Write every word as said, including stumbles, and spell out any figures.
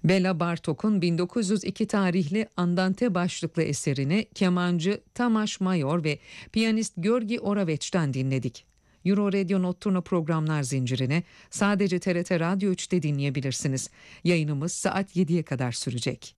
Bela Bartok'un bin dokuz yüz iki tarihli Andante başlıklı eserini kemancı Tamas Mayor ve piyanist Georgi Oraveç'ten dinledik. Euro Radio Notturno programlar zincirini sadece T R T Radyo üçte dinleyebilirsiniz. Yayınımız saat yediye kadar sürecek.